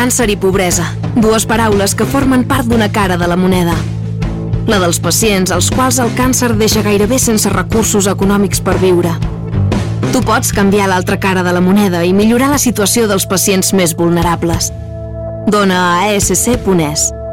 Càncer i pobresa, dues paraules que formen part d'una cara de la moneda. La dels pacients als quals el càncer deixa gairebé sense recursos econòmics per viure. Tu pots canviar l'altra cara de la moneda i millorar la situació dels pacients més vulnerables. Dona a ESC.es.